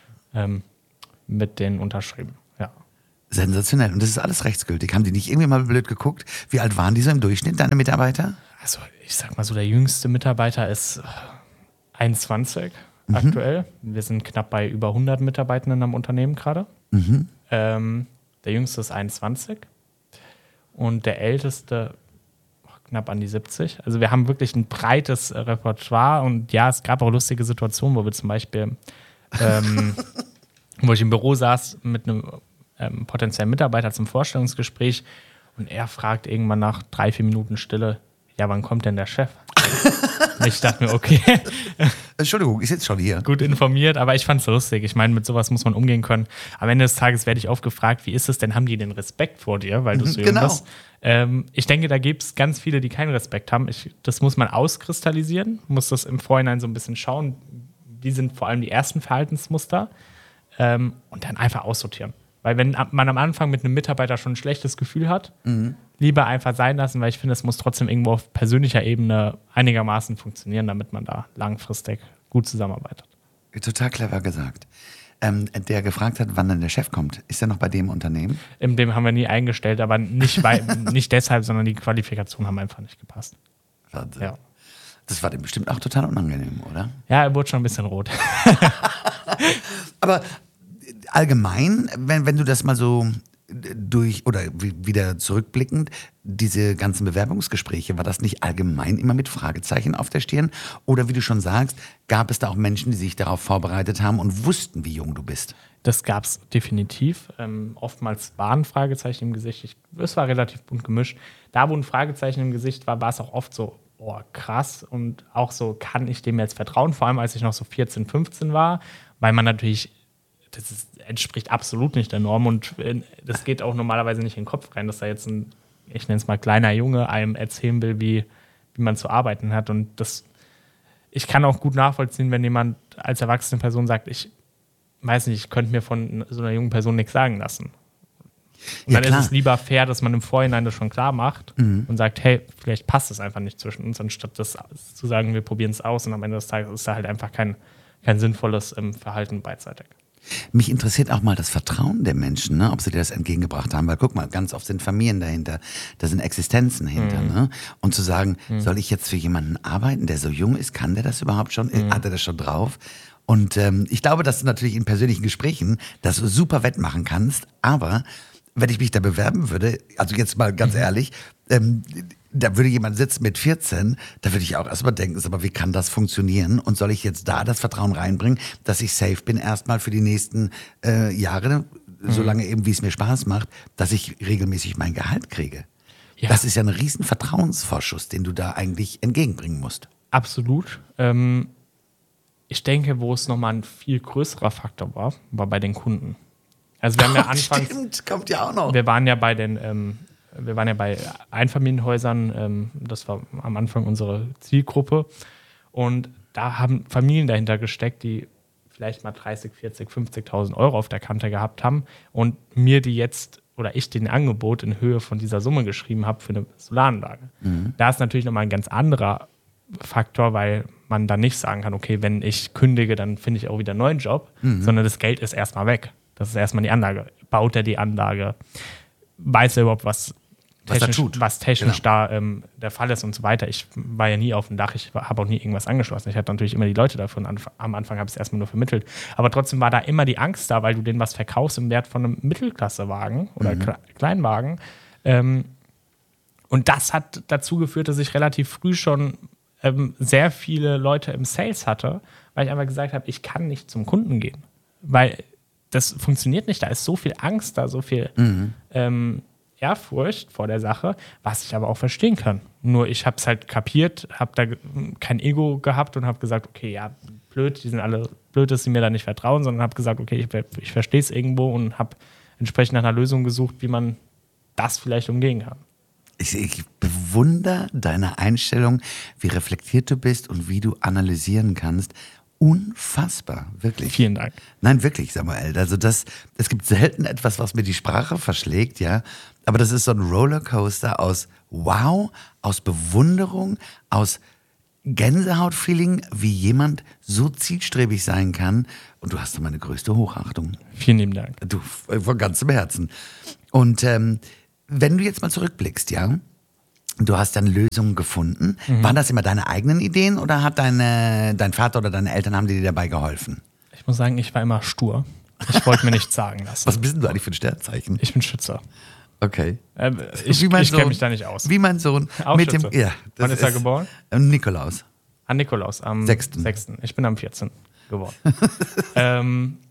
denen unterschrieben. Ja. Sensationell. Und das ist alles rechtsgültig. Haben die nicht irgendwie mal blöd geguckt? Wie alt waren die so im Durchschnitt, deine Mitarbeiter? Also ich sag mal so, der jüngste Mitarbeiter ist 21 aktuell. Wir sind knapp bei über 100 Mitarbeitenden am Unternehmen gerade. Der jüngste ist 21 und der älteste knapp an die 70. Also wir haben wirklich ein breites Repertoire und ja, es gab auch lustige Situationen, wo wir zum Beispiel, wo ich im Büro saß mit einem potenziellen Mitarbeiter zum Vorstellungsgespräch und er fragt irgendwann nach 3-4 Minuten Stille, ja, wann kommt denn der Chef? Ich dachte mir, okay. Entschuldigung, ich sitze schon hier. Gut informiert, aber ich fand es lustig. Ich meine, mit sowas muss man umgehen können. Am Ende des Tages werde ich oft gefragt, wie ist es denn, haben die den Respekt vor dir, weil du so jung bist? Ich denke, da gibt es ganz viele, die keinen Respekt haben. Das muss man auskristallisieren, muss das im Vorhinein so ein bisschen schauen, wie sind vor allem die ersten Verhaltensmuster und dann einfach aussortieren. Weil wenn man am Anfang mit einem Mitarbeiter schon ein schlechtes Gefühl hat, lieber einfach sein lassen, weil ich finde, es muss trotzdem irgendwo auf persönlicher Ebene einigermaßen funktionieren, damit man da langfristig gut zusammenarbeitet. Total clever gesagt. Der gefragt hat, wann dann der Chef kommt, ist er noch bei dem Unternehmen? Dem haben wir nie eingestellt, aber nicht deshalb, sondern die Qualifikationen haben einfach nicht gepasst. Wahnsinn. Ja. Das war dem bestimmt auch total unangenehm, oder? Ja, er wurde schon ein bisschen rot. Aber allgemein, wenn du das mal so wieder zurückblickend, diese ganzen Bewerbungsgespräche, war das nicht allgemein immer mit Fragezeichen auf der Stirn? Oder wie du schon sagst, gab es da auch Menschen, die sich darauf vorbereitet haben und wussten, wie jung du bist? Das gab es definitiv. Oftmals waren Fragezeichen im Gesicht. Es war relativ bunt gemischt. Da, wo ein Fragezeichen im Gesicht war, war es auch oft so, oh krass. Und auch so, kann ich dem jetzt vertrauen? Vor allem, als ich noch so 14, 15 war, weil man natürlich entspricht absolut nicht der Norm und das geht auch normalerweise nicht in den Kopf rein, dass da jetzt ein, ich nenne es mal, kleiner Junge einem erzählen will, wie man zu arbeiten hat. Und ich kann auch gut nachvollziehen, wenn jemand als erwachsene Person sagt, ich weiß nicht, ich könnte mir von so einer jungen Person nichts sagen lassen. Und dann ist es lieber fair, dass man im Vorhinein das schon klar macht und sagt, hey, vielleicht passt es einfach nicht zwischen uns, anstatt das zu sagen, wir probieren es aus und am Ende des Tages ist da halt einfach kein sinnvolles Verhalten beidseitig. Mich interessiert auch mal das Vertrauen der Menschen, ne? Ob sie dir das entgegengebracht haben. Weil guck mal, ganz oft sind Familien dahinter, da sind Existenzen hinter. Ne? Und zu sagen, soll ich jetzt für jemanden arbeiten, der so jung ist, kann der das überhaupt schon? Hat er das schon drauf? Und ich glaube, dass du natürlich in persönlichen Gesprächen das super wettmachen kannst. Aber wenn ich mich da bewerben würde, also jetzt mal ganz ehrlich, da würde jemand sitzen mit 14, da würde ich auch erstmal denken, aber wie kann das funktionieren? Und soll ich jetzt da das Vertrauen reinbringen, dass ich safe bin erstmal für die nächsten Jahre, solange eben, wie es mir Spaß macht, dass ich regelmäßig mein Gehalt kriege? Ja. Das ist ja ein riesen Vertrauensvorschuss, den du da eigentlich entgegenbringen musst. Absolut. Ich denke, wo es nochmal ein viel größerer Faktor war bei den Kunden. Also wir haben ja anfangs, stimmt, kommt ja auch noch. Wir waren ja bei Einfamilienhäusern, das war am Anfang unsere Zielgruppe. Und da haben Familien dahinter gesteckt, die vielleicht mal 30, 40, 50.000 Euro auf der Kante gehabt haben und mir ich den Angebot in Höhe von dieser Summe geschrieben habe für eine Solaranlage. Da ist natürlich nochmal ein ganz anderer Faktor, weil man dann nicht sagen kann, okay, wenn ich kündige, dann finde ich auch wieder einen neuen Job, sondern das Geld ist erstmal weg. Das ist erstmal die Anlage. Baut er die Anlage? Weiß er überhaupt, was technisch da der Fall ist und so weiter. Ich war ja nie auf dem Dach, ich habe auch nie irgendwas angeschlossen. Ich hatte natürlich immer die Leute davon. Am Anfang habe ich es erstmal nur vermittelt. Aber trotzdem war da immer die Angst da, weil du denen was verkaufst im Wert von einem Mittelklassewagen oder Kleinwagen. Und das hat dazu geführt, dass ich relativ früh schon sehr viele Leute im Sales hatte, weil ich einfach gesagt habe, ich kann nicht zum Kunden gehen. Weil das funktioniert nicht. Da ist so viel Angst da, so viel Ehrfurcht vor der Sache, was ich aber auch verstehen kann. Nur ich habe es halt kapiert, habe da kein Ego gehabt und habe gesagt, okay, ja, blöd, die sind alle blöd, dass sie mir da nicht vertrauen, sondern habe gesagt, okay, ich verstehe es irgendwo und habe entsprechend nach einer Lösung gesucht, wie man das vielleicht umgehen kann. Ich bewundere deine Einstellung, wie reflektiert du bist und wie du analysieren kannst. Unfassbar, wirklich. Vielen Dank. Nein, wirklich, Samuel. Also es gibt selten etwas, was mir die Sprache verschlägt, ja. Aber das ist so ein Rollercoaster aus Wow, aus Bewunderung, aus Gänsehautfeeling, wie jemand so zielstrebig sein kann. Und du hast meine größte Hochachtung. Vielen lieben Dank. Du, von ganzem Herzen. Und wenn du jetzt mal zurückblickst, ja, du hast dann Lösungen gefunden. Waren das immer deine eigenen Ideen oder hat dein Vater oder deine Eltern, haben dir dabei geholfen? Ich muss sagen, ich war immer stur. Ich wollte mir nichts sagen lassen. Was bist denn du eigentlich für ein Sternzeichen? Ich bin Schütze. Okay. Ich kenne mich da nicht aus. Wie mein Sohn. Auch mit Schütze. Wann ist er geboren? Nikolaus. An Nikolaus, am 6. Ich bin am 14. geworden.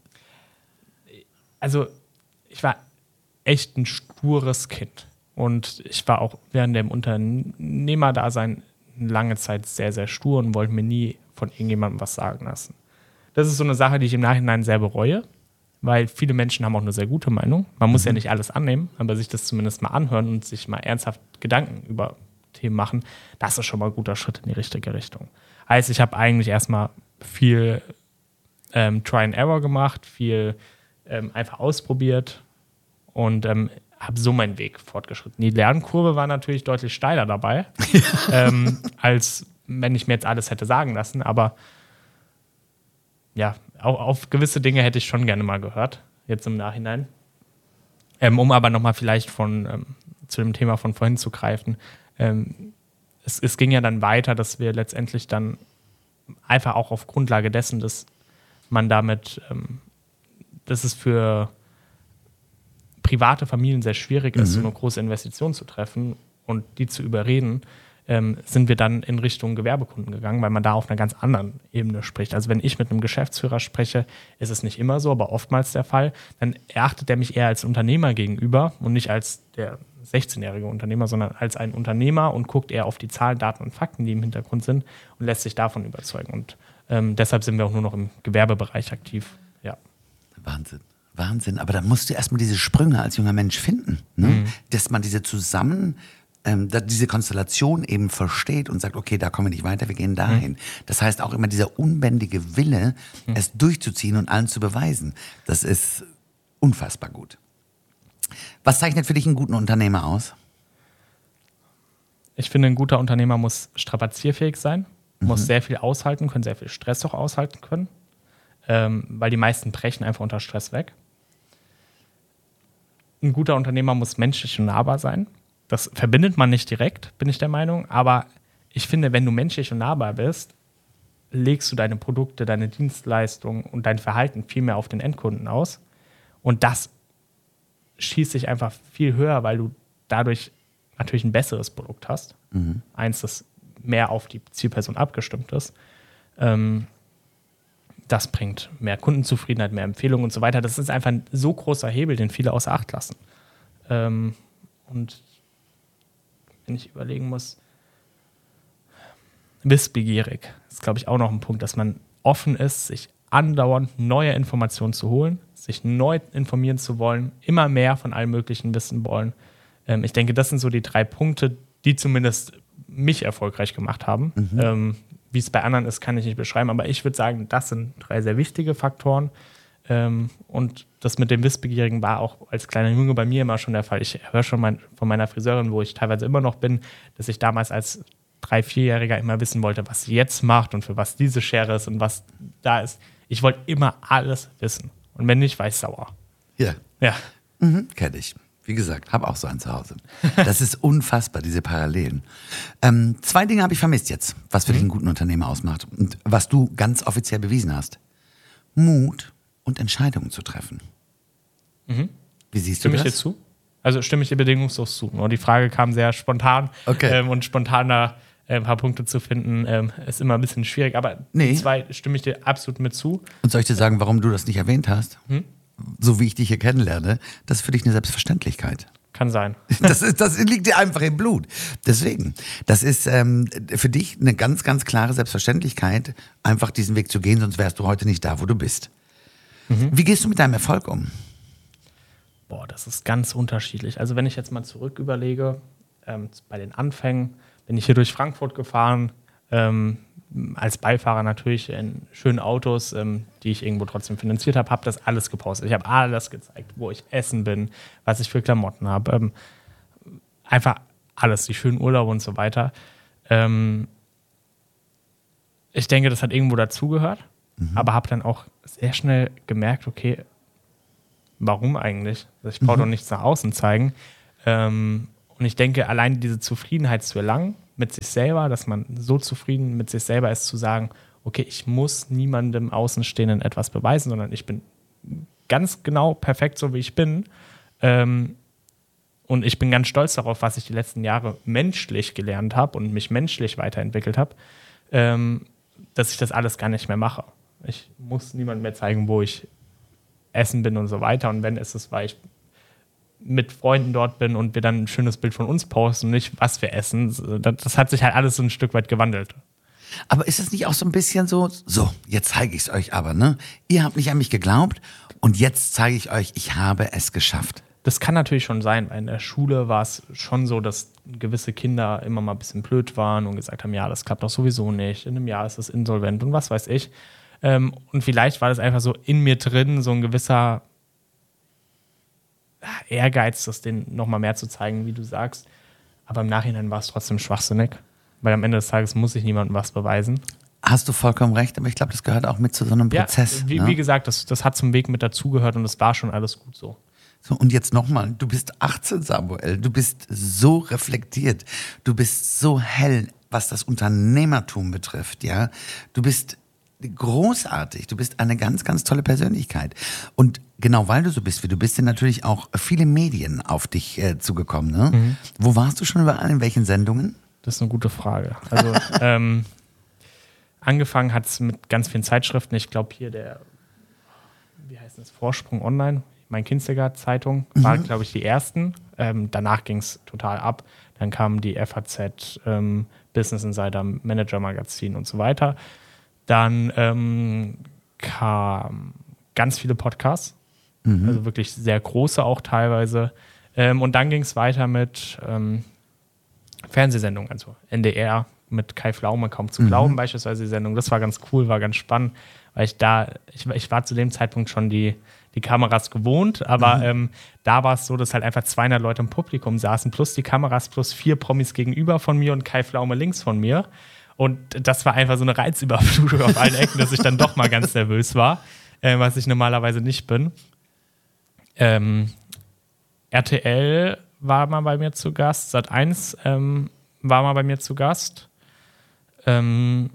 Also, ich war echt ein stures Kind. Und ich war auch während dem Unternehmerdasein lange Zeit sehr, sehr stur und wollte mir nie von irgendjemandem was sagen lassen. Das ist so eine Sache, die ich im Nachhinein sehr bereue, weil viele Menschen haben auch eine sehr gute Meinung. Man muss ja nicht alles annehmen, aber sich das zumindest mal anhören und sich mal ernsthaft Gedanken über Themen machen, das ist schon mal ein guter Schritt in die richtige Richtung. Heißt, ich habe eigentlich erstmal viel Try and Error gemacht, viel einfach ausprobiert und habe so meinen Weg fortgeschritten. Die Lernkurve war natürlich deutlich steiler dabei, als wenn ich mir jetzt alles hätte sagen lassen. Aber ja, auch auf gewisse Dinge hätte ich schon gerne mal gehört, jetzt im Nachhinein. Um aber nochmal vielleicht zu dem Thema von vorhin zu greifen. Es ging ja dann weiter, dass wir letztendlich dann einfach auch auf Grundlage dessen, dass man damit, dass es für private Familien sehr schwierig ist, so eine große Investition zu treffen und die zu überreden, sind wir dann in Richtung Gewerbekunden gegangen, weil man da auf einer ganz anderen Ebene spricht. Also wenn ich mit einem Geschäftsführer spreche, ist es nicht immer so, aber oftmals der Fall, dann erachtet er mich eher als Unternehmer gegenüber und nicht als der 16-jährige Unternehmer, sondern als ein Unternehmer und guckt eher auf die Zahlen, Daten und Fakten, die im Hintergrund sind und lässt sich davon überzeugen. Und deshalb sind wir auch nur noch im Gewerbebereich aktiv. Ja. Wahnsinn, aber dann musst du erstmal diese Sprünge als junger Mensch finden, ne? Dass man diese diese Konstellation eben versteht und sagt, okay, da kommen wir nicht weiter, wir gehen dahin. Das heißt auch immer dieser unbändige Wille, es durchzuziehen und allen zu beweisen. Das ist unfassbar gut. Was zeichnet für dich einen guten Unternehmer aus? Ich finde, ein guter Unternehmer muss strapazierfähig sein, muss sehr viel aushalten können, sehr viel Stress auch aushalten können, weil die meisten brechen einfach unter Stress weg. Ein guter Unternehmer muss menschlich und nahbar sein. Das verbindet man nicht direkt, bin ich der Meinung, aber ich finde, wenn du menschlich und nahbar bist, legst du deine Produkte, deine Dienstleistungen und dein Verhalten viel mehr auf den Endkunden aus. Und das schießt sich einfach viel höher, weil du dadurch natürlich ein besseres Produkt hast. Eins, das mehr auf die Zielperson abgestimmt ist. Das bringt mehr Kundenzufriedenheit, mehr Empfehlungen und so weiter. Das ist einfach ein so großer Hebel, den viele außer Acht lassen. Und wenn ich überlegen muss, wissbegierig ist, glaube ich, auch noch ein Punkt, dass man offen ist, sich andauernd neue Informationen zu holen, sich neu informieren zu wollen, immer mehr von allem Möglichen wissen wollen. Ich denke, das sind so die 3 Punkte, die zumindest mich erfolgreich gemacht haben. Wie es bei anderen ist, kann ich nicht beschreiben, aber ich würde sagen, das sind 3 sehr wichtige Faktoren. Und das mit dem Wissbegierigen war auch als kleiner Junge bei mir immer schon der Fall. Ich höre schon von meiner Friseurin, wo ich teilweise immer noch bin, dass ich damals als 3-, 4-Jähriger immer wissen wollte, was sie jetzt macht und für was diese Schere ist und was da ist. Ich wollte immer alles wissen. Und wenn nicht, war ich sauer. Ja. Kenn ich. Wie gesagt, habe auch so einen zu Hause. Das ist unfassbar, diese Parallelen. 2 Dinge habe ich vermisst jetzt, was für dich einen guten Unternehmer ausmacht und was du ganz offiziell bewiesen hast. Mut und Entscheidungen zu treffen. Wie siehst du das? Stimme ich dir zu? Also stimme ich dir bedingungslos zu. Nur die Frage kam sehr spontan. Okay. Und spontan da ein paar Punkte zu finden, ist immer ein bisschen schwierig. Aber Nee. die 2 stimme ich dir absolut mit zu. Und soll ich dir sagen, warum du das nicht erwähnt hast? So wie ich dich hier kennenlerne, das ist für dich eine Selbstverständlichkeit. Kann sein. Das liegt dir einfach im Blut. Deswegen, das ist für dich eine ganz, ganz klare Selbstverständlichkeit, einfach diesen Weg zu gehen, sonst wärst du heute nicht da, wo du bist. Wie gehst du mit deinem Erfolg um? Boah, das ist ganz unterschiedlich. Also wenn ich jetzt mal zurück überlege, bei den Anfängen bin ich hier durch Frankfurt gefahren, als Beifahrer natürlich in schönen Autos, die ich irgendwo trotzdem finanziert habe, habe das alles gepostet. Ich habe alles gezeigt, wo ich essen bin, was ich für Klamotten habe. Einfach alles, die schönen Urlaube und so weiter. Ich denke, das hat irgendwo dazugehört, aber habe dann auch sehr schnell gemerkt, okay, warum eigentlich? Ich brauche doch nichts nach außen zeigen. Und ich denke, allein diese Zufriedenheit zu erlangen mit sich selber, dass man so zufrieden mit sich selber ist, zu sagen, okay, ich muss niemandem Außenstehenden etwas beweisen, sondern ich bin ganz genau perfekt, so wie ich bin. Und ich bin ganz stolz darauf, was ich die letzten Jahre menschlich gelernt habe und mich menschlich weiterentwickelt habe, dass ich das alles gar nicht mehr mache. Ich muss niemandem mehr zeigen, wo ich essen bin und so weiter. Und wenn es ist, weil ich mit Freunden dort bin und wir dann ein schönes Bild von uns posten und nicht, was wir essen. Das hat sich halt alles so ein Stück weit gewandelt. Aber ist es nicht auch so ein bisschen so, jetzt zeige ich es euch aber, ne? Ihr habt nicht an mich geglaubt und jetzt zeige ich euch, ich habe es geschafft. Das kann natürlich schon sein, weil in der Schule war es schon so, dass gewisse Kinder immer mal ein bisschen blöd waren und gesagt haben, ja, das klappt doch sowieso nicht, in einem Jahr ist es insolvent und was weiß ich. Und vielleicht war das einfach so in mir drin, so ein gewisser Ehrgeiz, das denen nochmal mehr zu zeigen, wie du sagst. Aber im Nachhinein war es trotzdem schwachsinnig, weil am Ende des Tages muss ich niemandem was beweisen. Hast du vollkommen recht, aber ich glaube, das gehört auch mit zu so einem Prozess. Ja, wie gesagt, das hat zum Weg mit dazugehört und das war schon alles gut so. So, und jetzt nochmal, du bist 18, Samuel, du bist so reflektiert, du bist so hell, was das Unternehmertum betrifft, ja. Du bist großartig, du bist eine ganz, ganz tolle Persönlichkeit. Und genau weil du so bist, wie du bist, sind natürlich auch viele Medien auf dich zugekommen, ne? Wo warst du schon überall, in welchen Sendungen? Das ist eine gute Frage. Also, angefangen hat es mit ganz vielen Zeitschriften. Ich glaube hier wie heißt das, Vorsprung Online, mein Kinziger-Zeitung, war, glaube ich, die ersten. Danach ging es total ab. Dann kamen die FAZ, Business Insider, Manager Magazin und so weiter. Dann kamen ganz viele Podcasts, also wirklich sehr große auch teilweise. Und dann ging es weiter mit Fernsehsendungen, also NDR mit Kai Pflaume, kaum zu glauben beispielsweise die Sendung. Das war ganz cool, war ganz spannend, weil ich war zu dem Zeitpunkt schon die die Kameras gewohnt, aber da war es so, dass halt einfach 200 Leute im Publikum saßen, plus die Kameras, plus 4 Promis gegenüber von mir und Kai Pflaume links von mir. Und das war einfach so eine Reizüberflutung auf allen Ecken, dass ich dann doch mal ganz nervös war, was ich normalerweise nicht bin. RTL war mal bei mir zu Gast, Sat.1 war mal bei mir zu Gast. Dann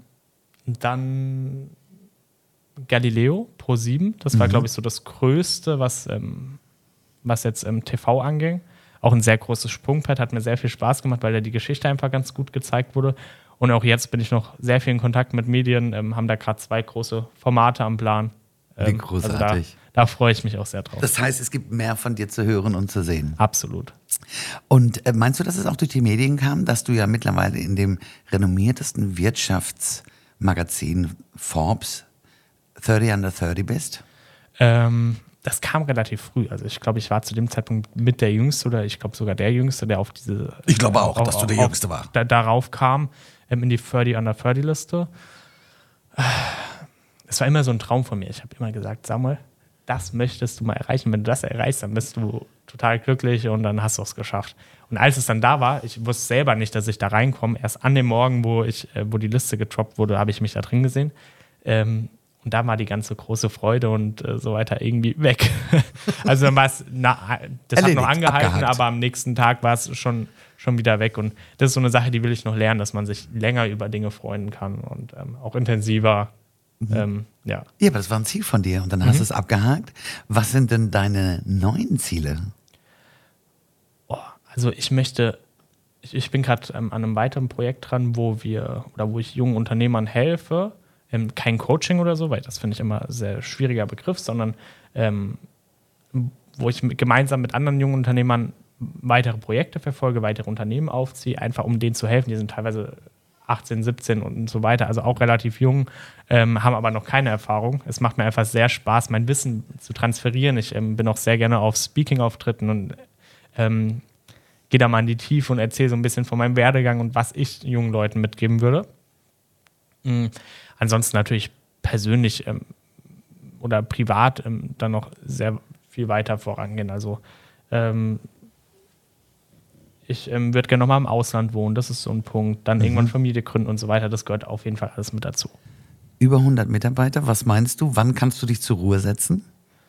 Galileo, Pro7, das war, glaube ich, so das Größte, was jetzt TV anging. Auch ein sehr großes Sprungbrett, hat mir sehr viel Spaß gemacht, weil da die Geschichte einfach ganz gut gezeigt wurde. Und auch jetzt bin ich noch sehr viel in Kontakt mit Medien, haben da gerade 2 große Formate am Plan. Wie großartig. Also da freue ich mich auch sehr drauf. Das heißt, es gibt mehr von dir zu hören und zu sehen. Absolut. Und meinst du, dass es auch durch die Medien kam, dass du ja mittlerweile in dem renommiertesten Wirtschaftsmagazin Forbes 30 under 30 bist? Das kam relativ früh. Also ich glaube, ich war zu dem Zeitpunkt mit der Jüngste oder ich glaube sogar der Jüngste, der auf diese... Ich glaube auch, dass du der Jüngste war. Darauf kam, in die 30 under 30 Liste. Es war immer so ein Traum von mir. Ich habe immer gesagt, Samuel, das möchtest du mal erreichen. Wenn du das erreichst, dann bist du total glücklich und dann hast du es geschafft. Und als es dann da war, ich wusste selber nicht, dass ich da reinkomme. Erst an dem Morgen, wo die Liste getroppt wurde, habe ich mich da drin gesehen. Und da war die ganze große Freude und so weiter irgendwie weg. Also dann war es, das hat noch angehalten, abgehakt. Aber am nächsten Tag war es schon wieder weg. Und das ist so eine Sache, die will ich noch lernen, dass man sich länger über Dinge freuen kann und auch intensiver. Ja, aber das war ein Ziel von dir und dann hast du es abgehakt. Was sind denn deine neuen Ziele? Also ich bin gerade an einem weiteren Projekt dran, wo ich jungen Unternehmern helfe. Kein Coaching oder so, weil das finde ich immer ein sehr schwieriger Begriff, sondern wo ich gemeinsam mit anderen jungen Unternehmern weitere Projekte verfolge, weitere Unternehmen aufziehe, einfach um denen zu helfen. Die sind teilweise 18, 17 und so weiter, also auch relativ jung, haben aber noch keine Erfahrung. Es macht mir einfach sehr Spaß, mein Wissen zu transferieren. Ich bin auch sehr gerne auf Speaking-Auftritten und gehe da mal in die Tiefe und erzähle so ein bisschen von meinem Werdegang und was ich jungen Leuten mitgeben würde. Ansonsten natürlich persönlich oder privat dann noch sehr viel weiter vorangehen. Also ich würde gerne nochmal im Ausland wohnen, das ist so ein Punkt. Dann irgendwann Familie gründen und so weiter, das gehört auf jeden Fall alles mit dazu. Über 100 Mitarbeiter, was meinst du? Wann kannst du dich zur Ruhe setzen?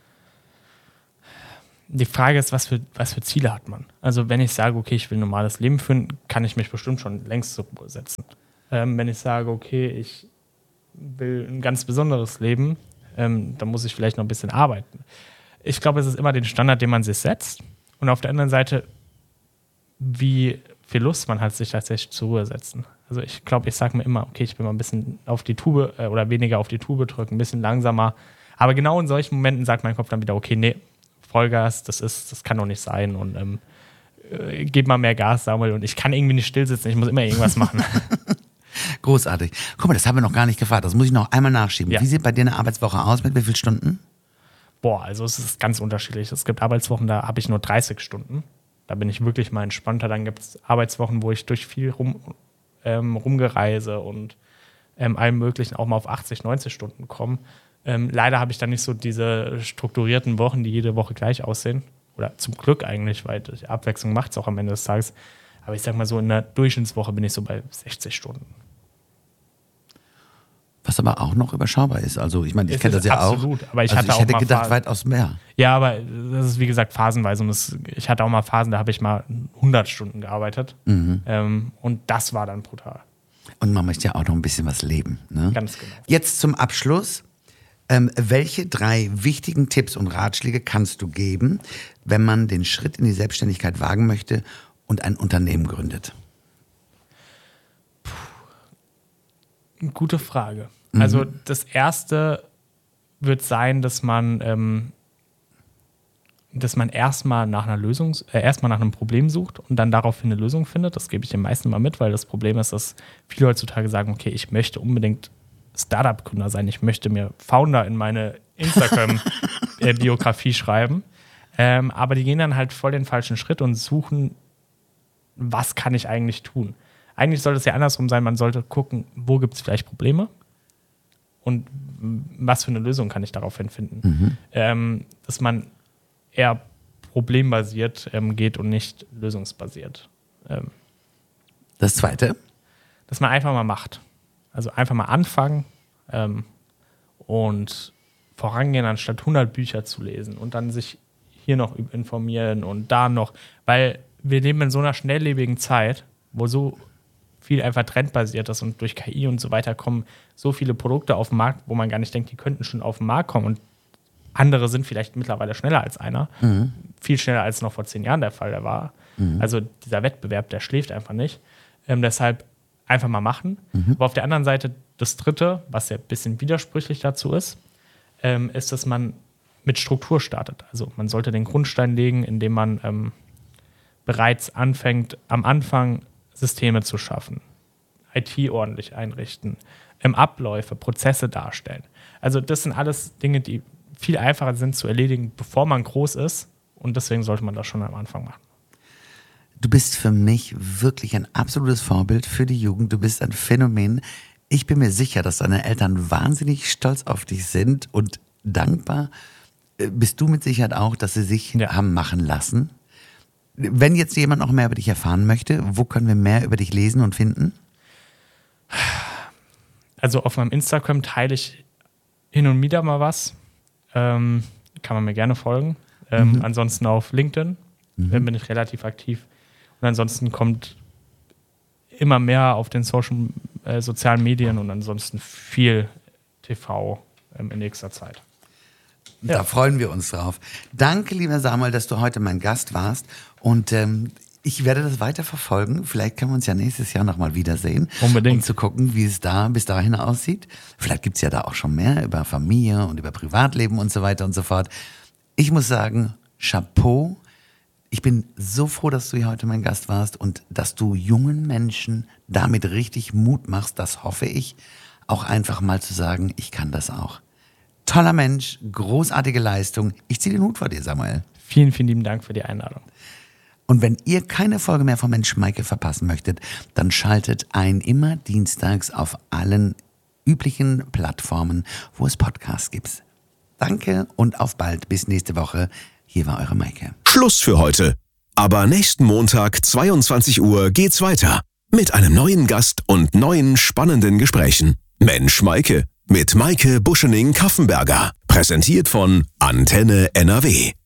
Die Frage ist, was für Ziele hat man? Also wenn ich sage, okay, ich will ein normales Leben führen, kann ich mich bestimmt schon längst zur Ruhe setzen. Wenn ich sage, okay, ich will ein ganz besonderes Leben, dann muss ich vielleicht noch ein bisschen arbeiten. Ich glaube, es ist immer den Standard, den man sich setzt. Und auf der anderen Seite, wie viel Lust man hat, sich tatsächlich zur Ruhe setzen. Also ich glaube, ich sage mir immer, okay, ich will mal ein bisschen auf die Tube oder weniger auf die Tube drücken, ein bisschen langsamer. Aber genau in solchen Momenten sagt mein Kopf dann wieder, okay, nee, Vollgas, das kann doch nicht sein. Und gib mal mehr Gas, Samuel. Und ich kann irgendwie nicht still sitzen, ich muss immer irgendwas machen. Großartig. Guck mal, das haben wir noch gar nicht gefragt. Das muss ich noch einmal nachschieben. Ja. Wie sieht bei dir eine Arbeitswoche aus? Mit wie vielen Stunden? Also es ist ganz unterschiedlich. Es gibt Arbeitswochen, da habe ich nur 30 Stunden. Da bin ich wirklich mal entspannter. Dann gibt es Arbeitswochen, wo ich durch viel rumgereise und allem Möglichen auch mal auf 80, 90 Stunden komme. Leider habe ich dann nicht so diese strukturierten Wochen, die jede Woche gleich aussehen. Oder zum Glück eigentlich, weil die Abwechslung macht es auch am Ende des Tages. Aber ich sag mal so, in der Durchschnittswoche bin ich so bei 60 Stunden. Was aber auch noch überschaubar ist. Also ich meine, ich kenne das ja absolut, auch. Aber ich hätte gedacht, weitaus mehr. Ja, aber das ist wie gesagt phasenweise. Und ich hatte auch mal Phasen, da habe ich mal 100 Stunden gearbeitet. Und das war dann brutal. Und man möchte ja auch noch ein bisschen was leben. Ne? Ganz genau. Jetzt zum Abschluss. Welche 3 wichtigen Tipps und Ratschläge kannst du geben, wenn man den Schritt in die Selbstständigkeit wagen möchte und ein Unternehmen gründet? Gute Frage. Also das Erste wird sein, dass man erstmal nach einer Lösung, erstmal nach einem Problem sucht und dann daraufhin eine Lösung findet. Das gebe ich den meisten mal mit, weil das Problem ist, dass viele heutzutage sagen, okay, ich möchte unbedingt Startup-Gründer sein, ich möchte mir Founder in meine Instagram-Biografie schreiben. Aber die gehen dann halt voll den falschen Schritt und suchen, was kann ich eigentlich tun? Eigentlich sollte es ja andersrum sein, man sollte gucken, wo gibt es vielleicht Probleme und was für eine Lösung kann ich daraufhin finden. Dass man eher problembasiert geht und nicht lösungsbasiert. Das Zweite? Dass man einfach mal macht. Also einfach mal anfangen und vorangehen, anstatt 100 Bücher zu lesen und dann sich hier noch informieren und da noch. Weil wir leben in so einer schnelllebigen Zeit, wo so viel einfach trendbasiert ist und durch KI und so weiter kommen so viele Produkte auf den Markt, wo man gar nicht denkt, die könnten schon auf den Markt kommen und andere sind vielleicht mittlerweile schneller als einer. Viel schneller als noch vor 10 Jahren der Fall war. Also dieser Wettbewerb, der schläft einfach nicht. Deshalb einfach mal machen. Aber auf der anderen Seite das Dritte, was ja ein bisschen widersprüchlich dazu ist, ist, dass man mit Struktur startet. Also man sollte den Grundstein legen, indem man bereits anfängt, am Anfang Systeme zu schaffen, IT ordentlich einrichten, Abläufe, Prozesse darstellen. Also das sind alles Dinge, die viel einfacher sind zu erledigen, bevor man groß ist. Und deswegen sollte man das schon am Anfang machen. Du bist für mich wirklich ein absolutes Vorbild für die Jugend. Du bist ein Phänomen. Ich bin mir sicher, dass deine Eltern wahnsinnig stolz auf dich sind und dankbar. Bist du mit Sicherheit auch, dass sie sich haben machen lassen? Wenn jetzt jemand noch mehr über dich erfahren möchte, wo können wir mehr über dich lesen und finden? Also auf meinem Instagram teile ich hin und wieder mal was. Kann man mir gerne folgen. Ansonsten auf LinkedIn bin ich relativ aktiv. Und ansonsten kommt immer mehr auf den sozialen Medien und ansonsten viel TV in nächster Zeit. Da freuen wir uns drauf. Danke, lieber Samuel, dass du heute mein Gast warst. Und ich werde das weiter verfolgen. Vielleicht können wir uns ja nächstes Jahr nochmal wiedersehen. Unbedingt. Um zu gucken, wie es da bis dahin aussieht. Vielleicht gibt es ja da auch schon mehr über Familie und über Privatleben und so weiter und so fort. Ich muss sagen, Chapeau. Ich bin so froh, dass du hier heute mein Gast warst und dass du jungen Menschen damit richtig Mut machst. Das hoffe ich. Auch einfach mal zu sagen, ich kann das auch. Toller Mensch, großartige Leistung. Ich ziehe den Hut vor dir, Samuel. Vielen, vielen lieben Dank für die Einladung. Und wenn ihr keine Folge mehr von Mensch Maike verpassen möchtet, dann schaltet ein, immer dienstags auf allen üblichen Plattformen, wo es Podcasts gibt. Danke und auf bald. Bis nächste Woche. Hier war eure Maike. Schluss für heute. Aber nächsten Montag, 22 Uhr, geht's weiter. Mit einem neuen Gast und neuen spannenden Gesprächen. Mensch Maike. Mit Maike Buschening-Kaffenberger. Präsentiert von Antenne NRW.